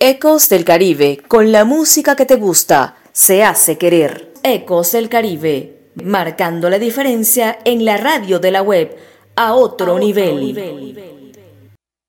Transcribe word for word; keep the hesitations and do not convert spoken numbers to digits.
Ecos del Caribe, con la música que te gusta, se hace querer. Ecos del Caribe, marcando la diferencia en la radio de la web a otro, a otro nivel. nivel.